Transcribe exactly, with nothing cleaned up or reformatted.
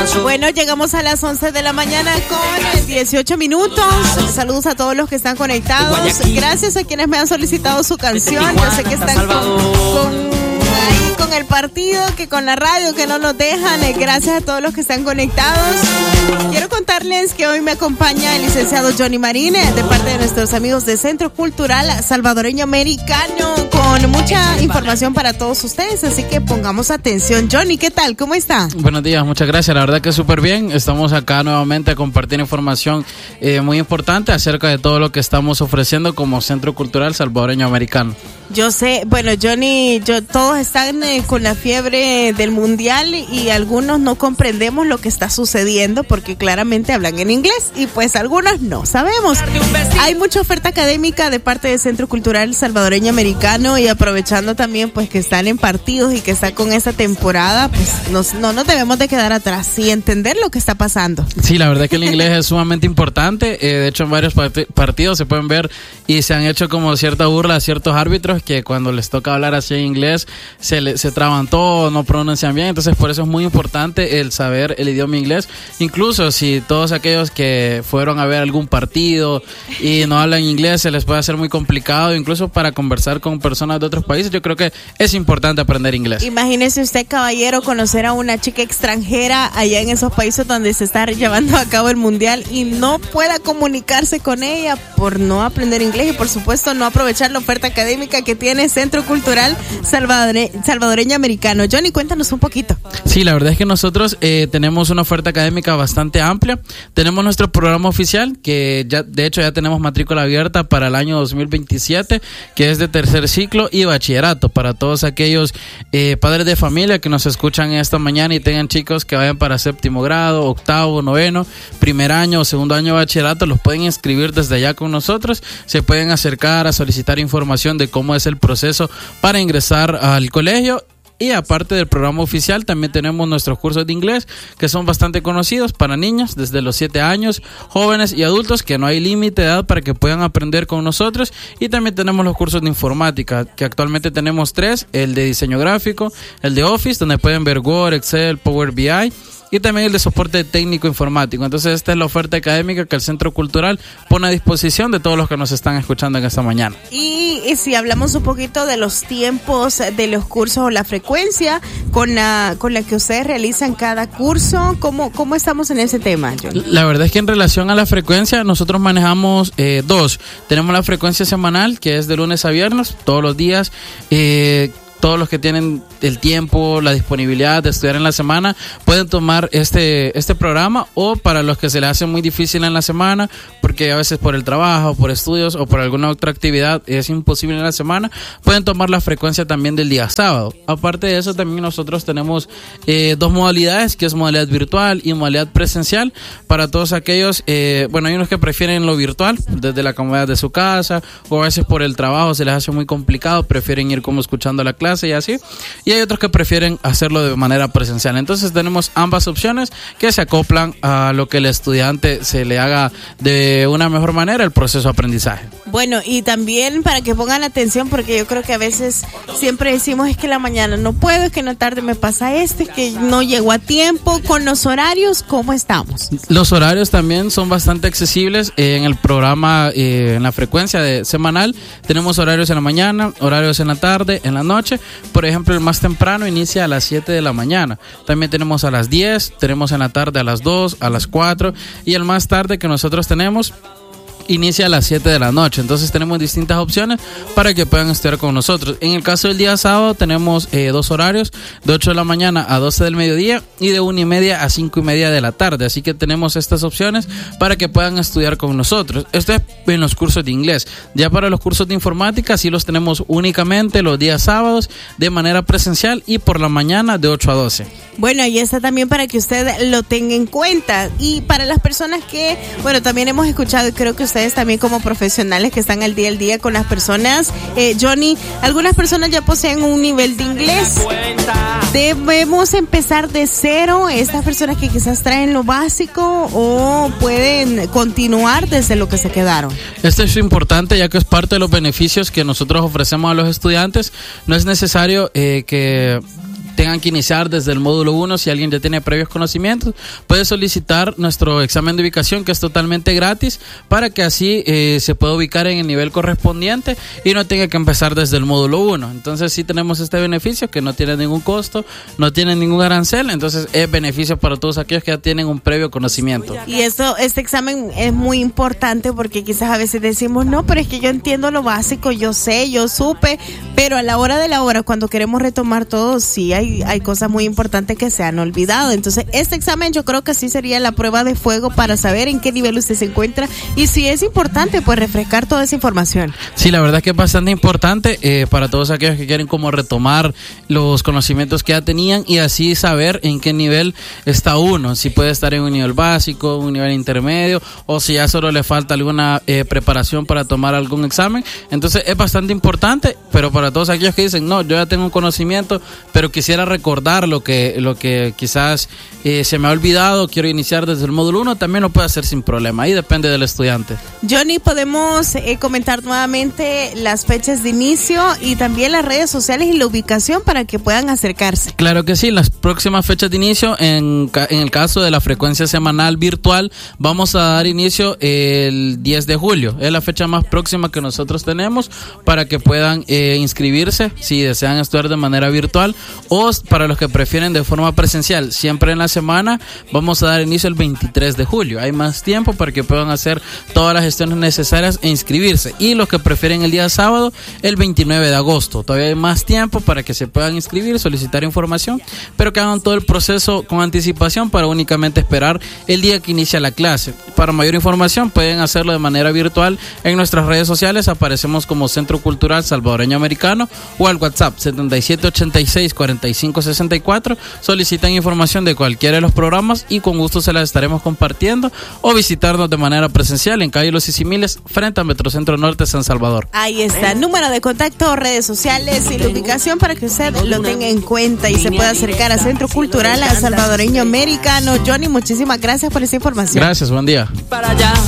Bueno, llegamos a las once de la mañana con dieciocho minutos. Saludos a todos los que están conectados. Gracias a quienes me han solicitado su canción. Yo sé que están con, con, ahí con el partido, que con la radio, que no nos dejan. Gracias a todos los que están conectados. Quiero contarles que hoy me acompaña el licenciado Johnny Marín, de parte de nuestros amigos de Centro Cultural Salvadoreño Americano, con mucha información para todos ustedes, así que pongamos atención. Johnny, ¿qué tal? ¿Cómo está? Buenos días, muchas gracias, la verdad que súper bien. Estamos acá nuevamente a compartir información eh, muy importante acerca de todo lo que estamos ofreciendo como Centro Cultural Salvadoreño Americano. Yo sé, bueno, Johnny, yo, todos están eh, con la fiebre del mundial y algunos no comprendemos lo que está sucediendo porque claramente hablan en inglés y pues algunos no sabemos. Hay mucha oferta académica de parte del Centro Cultural Salvadoreño Americano y aprovechando también pues que están en partidos y que está con esta temporada, pues nos, no nos debemos de quedar atrás y entender lo que está pasando. Sí, la verdad es que el inglés es sumamente importante. Eh, de hecho, en varios part- partidos se pueden ver y se han hecho como cierta burla a ciertos árbitros que cuando les toca hablar así en inglés se, le, se traban todo, no pronuncian bien. Entonces por eso es muy importante el saber el idioma inglés. Incluso si todos aquellos que fueron a ver algún partido y no hablan inglés, se les puede hacer muy complicado, incluso para conversar con personas de otros países. Yo creo que es importante aprender inglés. Imagínese usted, caballero, conocer a una chica extranjera allá en esos países donde se está llevando a cabo el mundial y no pueda comunicarse con ella por no aprender inglés y por supuesto no aprovechar la oferta académica que tiene Centro Cultural Salvadore, Salvadoreño Americano. Johnny, cuéntanos un poquito. Sí, la verdad es que nosotros eh, tenemos una oferta académica bastante amplia. Tenemos nuestro programa oficial, que ya de hecho ya tenemos matrícula abierta para el año dos mil veintisiete, que es de tercer ciclo y bachillerato, para todos aquellos eh, padres de familia que nos escuchan esta mañana y tengan chicos que vayan para séptimo grado, octavo, noveno, primer año o segundo año de bachillerato. Los pueden inscribir desde allá con nosotros, se pueden acercar a solicitar información de cómo es el proceso para ingresar al colegio. Y aparte del programa oficial, también tenemos nuestros cursos de inglés, que son bastante conocidos para niños desde los siete años, jóvenes y adultos, que no hay límite de edad para que puedan aprender con nosotros. Y también tenemos los cursos de informática, que actualmente tenemos tres: el de diseño gráfico, el de Office, donde pueden ver Word, Excel, Power B I, y también el de soporte técnico informático. Entonces esta es la oferta académica que el Centro Cultural pone a disposición de todos los que nos están escuchando en esta mañana. Y, y si hablamos un poquito de los tiempos de los cursos o la frecuencia con la, con la que ustedes realizan cada curso, ¿cómo, cómo estamos en ese tema, John? La verdad es que en relación a la frecuencia, nosotros manejamos eh, dos. Tenemos la frecuencia semanal, que es de lunes a viernes, todos los días. Eh, Todos los que tienen el tiempo, la disponibilidad de estudiar en la semana, pueden tomar este este programa, o para los que se les hace muy difícil en la semana, porque a veces por el trabajo, por estudios o por alguna otra actividad es imposible en la semana, pueden tomar la frecuencia también del día sábado. Aparte de eso, también nosotros tenemos eh, dos modalidades, que es modalidad virtual y modalidad presencial, para todos aquellos, eh, bueno, hay unos que prefieren lo virtual, desde la comodidad de su casa, o a veces por el trabajo se les hace muy complicado, prefieren ir como escuchando la clase y así, y hay otros que prefieren hacerlo de manera presencial. Entonces tenemos ambas opciones que se acoplan a lo que el estudiante se le haga de una mejor manera el proceso de aprendizaje. Bueno, y también para que pongan atención, porque yo creo que a veces siempre decimos es que la mañana no puedo, es que en la tarde me pasa esto, es que no llego a tiempo. Con los horarios, ¿cómo estamos? Los horarios también son bastante accesibles. Eh, en el programa, eh, en la frecuencia de semanal, tenemos horarios en la mañana, horarios en la tarde, en la noche. Por ejemplo, el más temprano inicia a las siete de la mañana. También tenemos a las diez, tenemos en la tarde a las dos, a las cuatro, y el más tarde que nosotros tenemos inicia a las siete de la noche. Entonces tenemos distintas opciones para que puedan estudiar con nosotros. En el caso del día sábado tenemos eh, dos horarios, de ocho de la mañana a doce del mediodía y de una y media a cinco y media de la tarde. Así que tenemos estas opciones para que puedan estudiar con nosotros. Esto es en los cursos de inglés. Ya para los cursos de informática sí los tenemos únicamente los días sábados de manera presencial y por la mañana de ocho a doce. Bueno, ahí está también para que usted lo tenga en cuenta. Y para las personas que, bueno, también hemos escuchado, y creo que ustedes también como profesionales que están al día al día con las personas, eh, Johnny, algunas personas ya poseen un nivel de inglés. ¿Debemos empezar de cero? Estas personas que quizás traen lo básico, o pueden continuar desde lo que se quedaron. Esto es importante, ya que es parte de los beneficios que nosotros ofrecemos a los estudiantes. No es necesario eh, que tengan que iniciar desde el módulo uno. Si alguien ya tiene previos conocimientos, puede solicitar nuestro examen de ubicación, que es totalmente gratis, para que así eh, se pueda ubicar en el nivel correspondiente y no tenga que empezar desde el módulo uno. Entonces sí tenemos este beneficio que no tiene ningún costo, no tiene ningún arancel, entonces es beneficio para todos aquellos que ya tienen un previo conocimiento. Y esto, este examen es muy importante porque quizás a veces decimos, no, pero es que yo entiendo lo básico, yo sé, yo supe, pero a la hora de la hora, cuando queremos retomar todo, sí hay, hay cosas muy importantes que se han olvidado. Entonces este examen yo creo que sí sería la prueba de fuego para saber en qué nivel usted se encuentra y si es importante pues refrescar toda esa información. Sí, la verdad es que es bastante importante eh, para todos aquellos que quieren como retomar los conocimientos que ya tenían y así saber en qué nivel está uno, si puede estar en un nivel básico, un nivel intermedio o si ya solo le falta alguna eh, preparación para tomar algún examen. Entonces es bastante importante, pero para todos aquellos que dicen, no, yo ya tengo un conocimiento, pero quisiera recordar lo que, lo que quizás eh, se me ha olvidado, quiero iniciar desde el módulo uno, también lo puede hacer sin problema, ahí depende del estudiante. Johnny, podemos eh, comentar nuevamente las fechas de inicio y también las redes sociales y la ubicación para que puedan acercarse. Claro que sí, las próximas fechas de inicio, en, en el caso de la frecuencia semanal virtual, vamos a dar inicio el diez de julio, es la fecha más próxima que nosotros tenemos para que puedan eh, inscribirse si desean estudiar de manera virtual o para los que prefieren de forma presencial. Siempre en la semana vamos a dar inicio el veintitrés de julio, hay más tiempo para que puedan hacer todas las gestiones necesarias e inscribirse, y los que prefieren el día sábado, el veintinueve de agosto, todavía hay más tiempo para que se puedan inscribir, solicitar información, pero que hagan todo el proceso con anticipación para únicamente esperar el día que inicia la clase. Para mayor información pueden hacerlo de manera virtual en nuestras redes sociales, aparecemos como Centro Cultural Salvadoreño Americano o al WhatsApp setenta y siete ochenta y seis cuarenta y cinco sesenta y cuatro, solicitan información de cualquiera de los programas y con gusto se las estaremos compartiendo, o visitarnos de manera presencial en calle Los Isimiles frente a Metrocentro Norte San Salvador. Ahí está, número de contacto, redes sociales y la ubicación para que usted lo tenga en cuenta y se pueda acercar a Centro Cultural Salvadoreño Americano. Johnny, muchísimas gracias por esa información. Gracias, buen día. Para allá.